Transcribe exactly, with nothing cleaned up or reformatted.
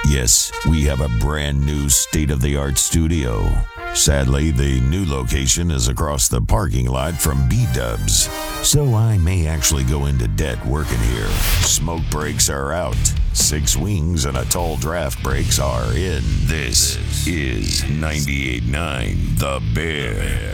Yes, we have a brand new state-of-the-art studio. Sadly, the new location is across the parking lot from B-Dubs, so I may actually go into debt working here. Smoke breaks are out. Six wings and a tall draft breaks are in. This is ninety-eight point nine The Bear.